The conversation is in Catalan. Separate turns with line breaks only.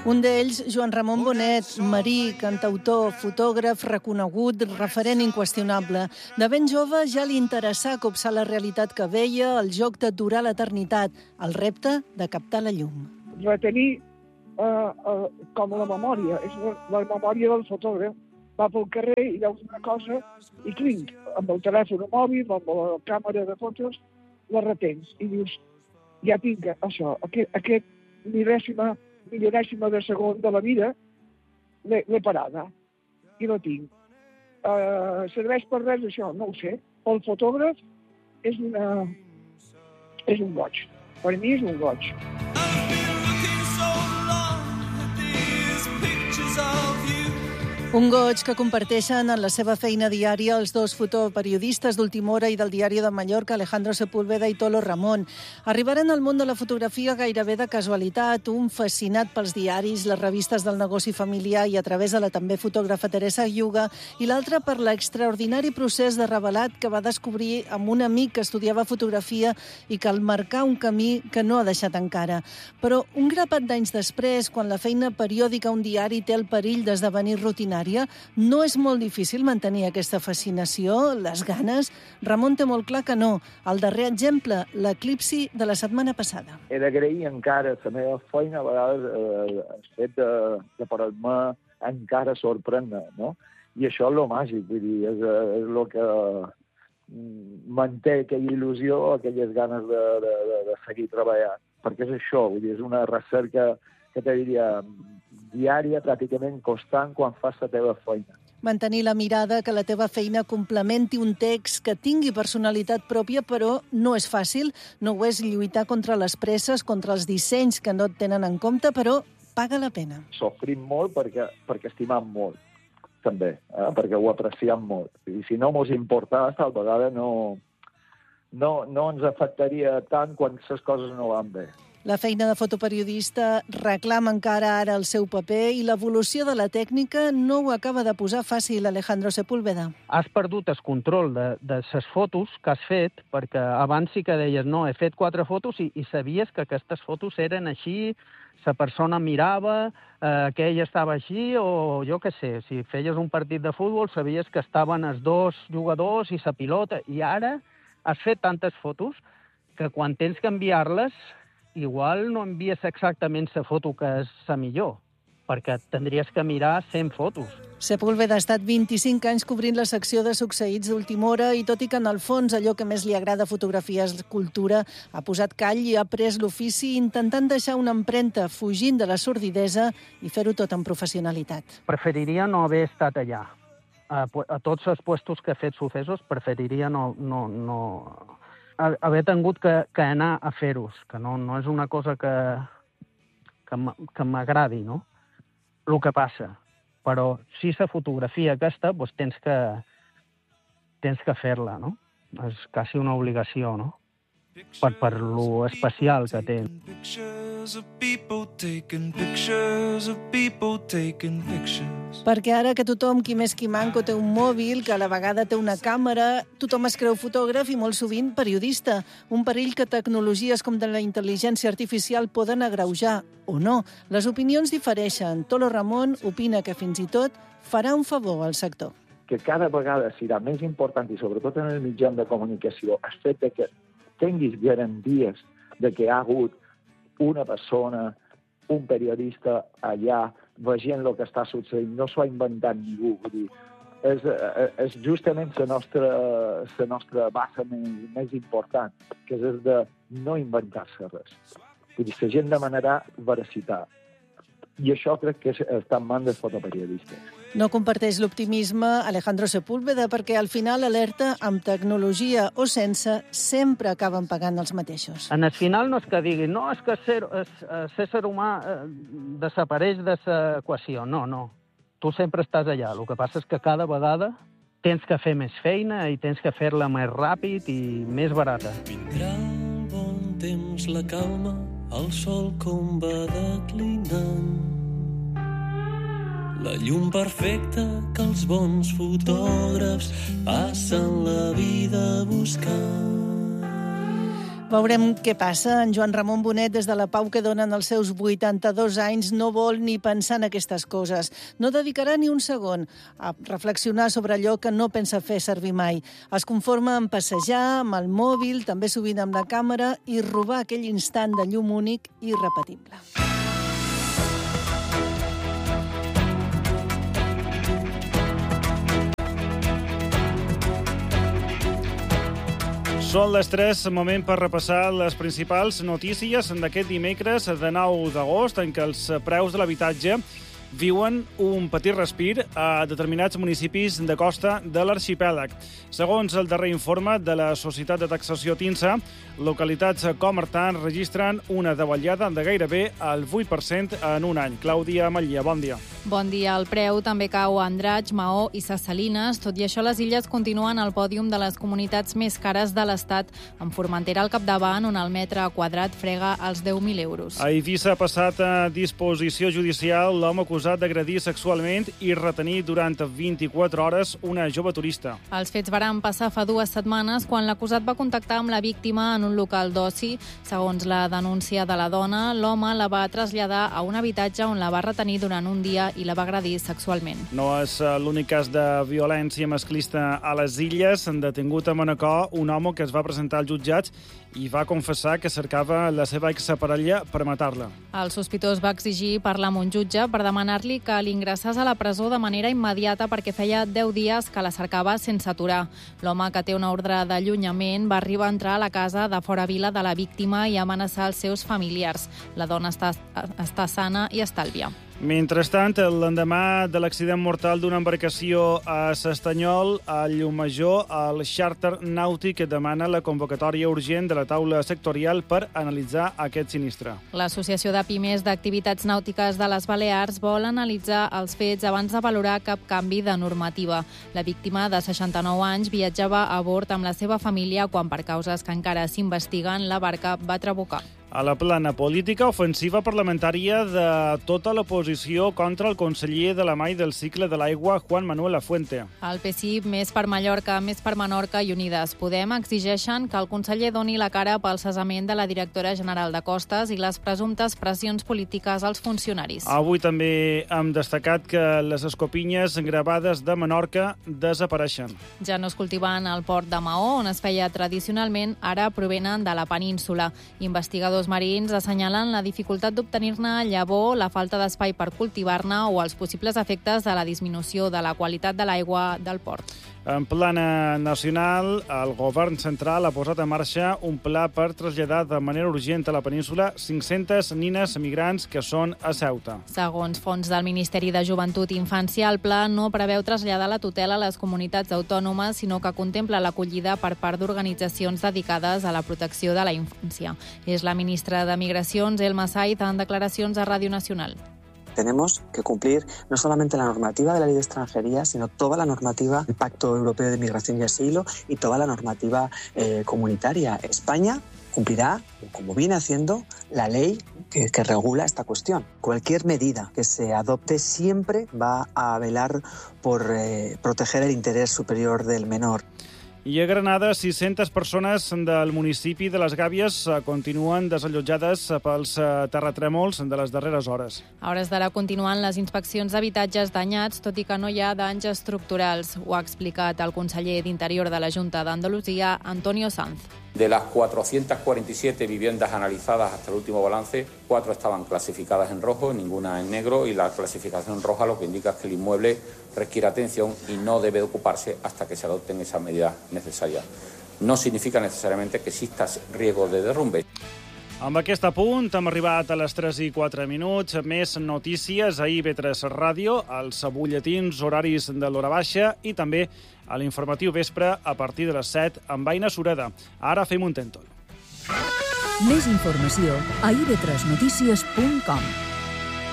Un d'ells, Joan Ramon Bonet, marí, cantautor, fotògraf reconegut, referent inqüestionable. De ben jove ja li interessà copsar la realitat que veia, el joc d'aturar l'eternitat, el repte de captar la llum.
Retenir com la memòria, és la memòria del fotògraf. Va pel carrer i veus una cosa i clinc, amb el telèfon mòbil, amb la càmera de fotos, la retens i dius, ja tinc això, aquest milionèsima de segon de la vida, l'he parada i la tinc. Serveix per res això? No ho sé. El fotògraf és un goig. Per mi és un goig.
Un goig que comparteixen en la seva feina diària els dos fotoperiodistes d'Última Hora i del Diari de Mallorca, Alejandro Sepúlveda i Tolo Ramon. Arribaren al món de la fotografia gairebé de casualitat, un fascinat pels diaris, les revistes del negoci familiar i a través de la també fotògrafa Teresa Yuga, i l'altre per l'extraordinari procés de revelat que va descobrir amb un amic que estudiava fotografia i que el marcà un camí que no ha deixat encara. Però un grapat d'anys després, quan la feina periòdica a un diari té el perill d'esdevenir rutinari, no és molt difícil mantenir aquesta fascinació, les ganes? Ramon té molt clar que no. El darrer exemple, l'eclipsi de la setmana passada.
He d'agrair encara la meva feina, a vegades el fet de poder-me encara sorprendre, no? I això és el màgic, vull dir, és el que manté aquella il·lusió, aquelles ganes de seguir treballant. Perquè és això, vull dir, és una recerca que te diria diària, pràcticament constant, quan fas la teva feina.
Mantenir la mirada, que la teva feina complementi un text que tingui personalitat pròpia, però no és fàcil. No ho és lluitar contra les presses, contra els dissenys que no et tenen en compte, però paga la pena.
Sofrim molt perquè estimam molt, també, perquè ho apreciem molt. I si no mos importàs, tal vegada no ens afectaria tant quan les coses no van bé.
La feina de fotoperiodista reclama encara ara el seu paper i l'evolució de la tècnica no ho acaba de posar fàcil, Alejandro Sepúlveda.
Has perdut el control de les fotos que has fet, perquè abans sí que deies, no, he fet 4 fotos i sabies que aquestes fotos eren així, la persona mirava, aquell estava així, o jo què sé, si feies un partit de futbol sabies que estaven els dos jugadors i la pilota, i ara has fet tantes fotos que quan tens que enviar-les igual no envies exactament la foto que és la millor, perquè tindries que mirar 100 fotos.
Sepúlveda ha estat 25 anys cobrint la secció de succeïts d'Última Hora i tot i que en el fons allò que més li agrada fotografia és cultura, ha posat call i ha pres l'ofici intentant deixar una empremta, fugint de la sordidesa i fer-ho tot amb professionalitat.
Preferiria no haver estat allà. A tots els puestos que he fet successos preferiria no haver tingut que anar a fer-los, que no és una cosa que m'agradi, no? El que passa. Però si la fotografia aquesta, doncs tens que fer-la, no? És quasi una obligació, no? Per lo especial que té.
Perquè ara que tothom, qui més qui manco, té un mòbil, que a la vegada té una càmera, tothom es creu fotògraf i molt sovint periodista. Un perill que tecnologies com de la intel·ligència artificial poden agreujar, o no. Les opinions difereixen. Tolo Ramon opina que fins i tot farà un favor al sector.
Que cada vegada serà més important, i sobretot en el mitjà de comunicació, el fet que tinguis garanties de que hi ha hagut una persona, un periodista allà veient el que està succeint. No s'ho ha inventat ningú. Vull dir, és justament la nostra base més important, que és de no inventar-se res. Vull dir, la gent demanarà veracitat. I això crec que està en mans dels fotoperiodistes.
No comparteix l'optimisme Alejandro Sepúlveda perquè al final alerta amb tecnologia o sense sempre acaben pagant els mateixos.
En el final no és que diguin no, és que l'ésser humà desapareix de l'equació. No. Tu sempre estàs allà. El que passa és que cada vegada tens que fer més feina i tens que fer-la més ràpid i més barata.
Vindrà el bon temps, la calma, el sol com va declinant. La llum perfecta que els bons fotògrafs passen la vida buscant.
Veurem què passa. En Joan Ramon Bonet, des de la pau que donen els seus 82 anys, no vol ni pensar en aquestes coses. No dedicarà ni un segon a reflexionar sobre allò que no pensa fer servir mai. Es conforma en passejar, amb el mòbil, també sovint amb la càmera, i robar aquell instant de llum únic i irrepetible.
Són les 3, moment per repassar les principals notícies d'aquest dimecres de 9 d'agost, en què els preus de l'habitatge viuen un petit respir a determinats municipis de costa de l'arxipèlag. Segons el darrer informe de la Societat de Taxació TINSA, localitats com Artà registren una davallada de gairebé el 8% en un any. Clàudia Ametlla, bon dia.
Bon dia. El preu també cau a Andratx, Maó i Ses Salines. Tot i això, les illes continuen al pòdium de les comunitats més cares de l'Estat, amb Formentera al capdavant, on el metre quadrat frega els 10.000 euros.
A Eivissa ha passat a disposició judicial l'home acusat d'agredir sexualment i retenir durant 24 hores una jove turista.
Els fets varen passar fa 2 setmanes, quan l'acusat va contactar amb la víctima en un local d'oci. Segons la denúncia de la dona, l'home la va traslladar a un habitatge on la va retenir durant un dia i la va agredir sexualment.
No és l'únic cas de violència masclista a les illes. Han detingut a Manacor un home que es va presentar als jutjats i va confessar que cercava la seva exparella per matar-la.
El sospitós va exigir parlar amb un jutge per demanar-li que l'ingressés a la presó de manera immediata perquè feia 10 dies que la cercava sense aturar. L'home, que té una ordre d'allunyament, va arribar a entrar a la casa de fora vila de la víctima i amenaçar els seus familiars. La dona està sana i estalvia.
Mentrestant, l'endemà de l'accident mortal d'una embarcació a s'Estanyol, a Llumajor, el Charter Nàutic demana la convocatòria urgent de la taula sectorial per analitzar aquest sinistre.
L'Associació de Pimes d'Activitats Nàutiques de les Balears vol analitzar els fets abans de valorar cap canvi de normativa. La víctima, de 69 anys, viatjava a bord amb la seva família quan, per causes que encara s'investiguen, la barca va trabucar.
A la plana política, ofensiva parlamentària de tota l'oposició contra el conseller de la Mà i del Cicle de l'Aigua, Juan Manuel Lafuente.
El PSIB, Més per Mallorca, Més per Menorca i Unides Podem exigeixen que el conseller doni la cara pel cessament de la directora general de Costes i les presumptes pressions polítiques als funcionaris.
Avui també hem destacat que les escopinyes gravades de Menorca desapareixen.
Ja no es cultiven al port de Maó, on es feia tradicionalment, ara provenen de la península. Investigadors marins assenyalen la dificultat d'obtenir-ne llavor, la falta d'espai per cultivar-ne o els possibles efectes de la disminució de la qualitat de l'aigua del port.
En plana nacional, el govern central ha posat en marxa un pla per traslladar de manera urgent a la península 500 nines migrants que són a Ceuta.
Segons fons del Ministeri de Joventut i Infància, el pla no preveu traslladar la tutela a les comunitats autònomes, sinó que contempla l'acollida per part d'organitzacions dedicades a la protecció de la infància. És la ministra de Migracions, Elma Saiz, en declaracions a Ràdio Nacional.
Tenemos que cumplir no solamente la normativa de la Ley de Extranjería, sino toda la normativa del Pacto Europeo de Migración y Asilo y toda la normativa comunitaria. España cumplirá, como viene haciendo, la ley que regula esta cuestión. Cualquier medida que se adopte siempre va a velar por proteger el interés superior del menor.
I a Granada, 600 persones del municipi de les Gàbies continuen desallotjades pels terratrèmols de les darreres hores.
A hores d'ara continuen les inspeccions d'habitatges danyats, tot i que no hi ha danys estructurals. Ho ha explicat el conseller d'Interior de la Junta d'Andalusia, Antonio Sanz.
De las 447 viviendas analizadas hasta el último balance, 4 estaban clasificadas en rojo, ninguna en negro, y la clasificación roja lo que indica es que el inmueble requiere atención y no debe ocuparse hasta que se adopten esas medidas necesarias. No significa necesariamente que exista riesgo de derrumbe.
Amb aquest apunt hem arribat a les 3 i 4 minuts. Més notícies a IB3 Ràdio, als butlletins horaris de l'hora baixa i també a l'informatiu vespre a partir de les 7 amb Aina Sureda. Ara fem un tentol.
Més informació a ib3notícies.com.